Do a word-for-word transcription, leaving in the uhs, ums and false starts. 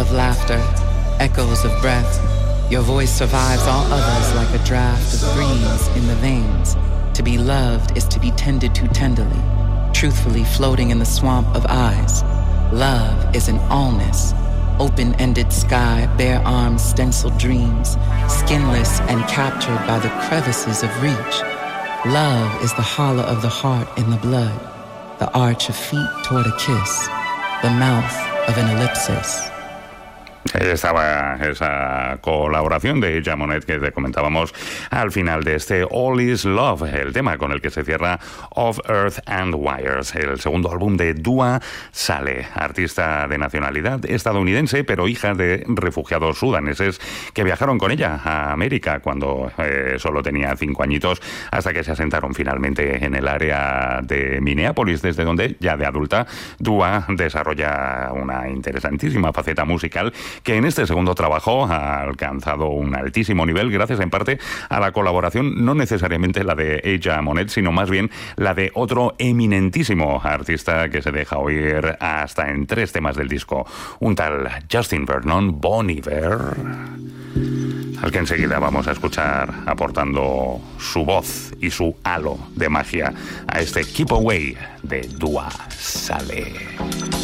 of laughter, echoes of breath. Your voice survives all others like a draft of breeze in the veins. To be loved is to be tended to tenderly, truthfully floating in the swamp of eyes. Love is an allness, open-ended sky, bare arms, stenciled dreams, skinless and captured by the crevices of reach. Love is the hollow of the heart in the blood, the arch of feet toward a kiss, the mouth of an ellipsis. Estaba esa colaboración de Ella Monet que te comentábamos al final de este All Is Love, el tema con el que se cierra Of Earth and Wires, el segundo álbum de Dua Saleh, artista de nacionalidad estadounidense, pero hija de refugiados sudaneses que viajaron con ella a América cuando eh, solo tenía cinco añitos, hasta que se asentaron finalmente en el área de Minneapolis, desde donde ya de adulta Dua desarrolla una interesantísima faceta musical que en este segundo trabajo ha alcanzado un altísimo nivel gracias en parte a la colaboración, no necesariamente la de Ella Monet, sino más bien la de otro eminentísimo artista que se deja oír hasta en tres temas del disco, un tal Justin Vernon, Bon Iver, al que enseguida vamos a escuchar aportando su voz y su halo de magia a este Keep Away de Dua Saleh.